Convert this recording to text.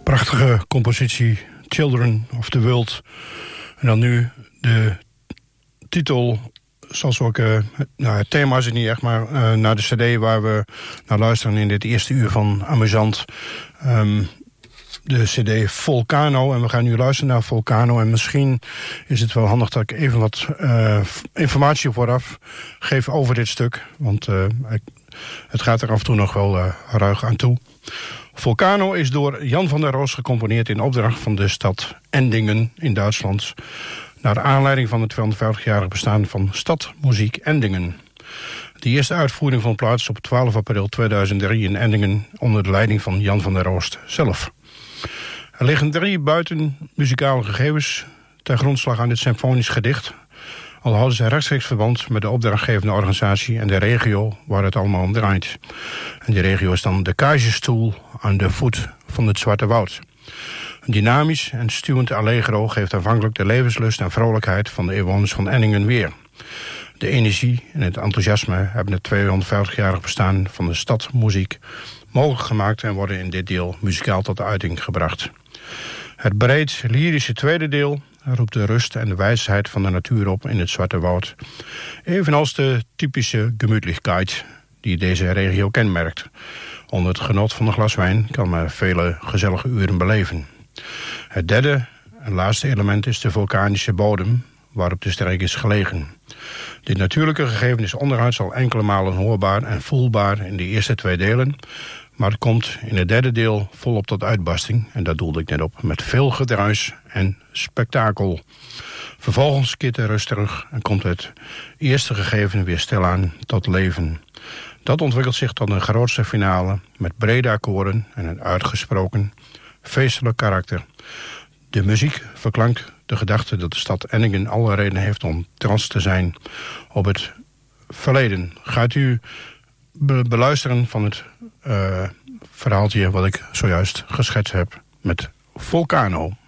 Prachtige compositie Children of the World. En dan nu de titel, zoals ook het thema is het niet echt, maar naar de cd waar we naar luisteren in dit eerste uur van Amusant. De cd Volcano. En we gaan nu luisteren naar Volcano. En misschien is het wel handig dat ik even wat informatie vooraf geef over dit stuk. Want het gaat er af en toe nog wel ruig aan toe. Volcano is door Jan van der Roos gecomponeerd in opdracht van de stad Endingen in Duitsland, naar aanleiding van het 250-jarig bestaan van Stadmuziek Endingen. De eerste uitvoering vond plaats op 12 april 2003 in Endingen onder de leiding van Jan van der Roos zelf. Er liggen 3 buitenmuzikale gegevens ten grondslag aan dit symfonisch gedicht, al houden ze rechtstreeks verband met de opdrachtgevende organisatie en de regio waar het allemaal om draait. En die regio is dan de Keizersstoel aan de voet van het Zwarte Woud. Een dynamisch en stuwend allegro geeft aanvankelijk de levenslust en vrolijkheid van de inwoners van Endingen weer. De energie en het enthousiasme hebben het 250-jarig bestaan van de stadmuziek mogelijk gemaakt en worden in dit deel muzikaal tot de uiting gebracht. Het breed lyrische tweede deel roept de rust en de wijsheid van de natuur op in het Zwarte Woud. Evenals de typische gemütlichkeit die deze regio kenmerkt. Onder het genot van een glas wijn kan men vele gezellige uren beleven. Het derde en laatste element is de vulkanische bodem waarop de streek is gelegen. Dit natuurlijke gegeven is onderhuids al enkele malen hoorbaar en voelbaar in de eerste 2 delen, maar het komt in het derde deel volop tot uitbarsting, en dat doelde ik net op, met veel gedruis en spektakel. Vervolgens keert de rust terug en komt het eerste gegeven weer stilaan tot leven. Dat ontwikkelt zich tot een grootste finale met brede akkoorden en een uitgesproken feestelijk karakter. De muziek verklankt de gedachte dat de stad Endingen alle reden heeft om trots te zijn op het verleden. Gaat u beluisteren van het verhaaltje wat ik zojuist geschetst heb met Volcano.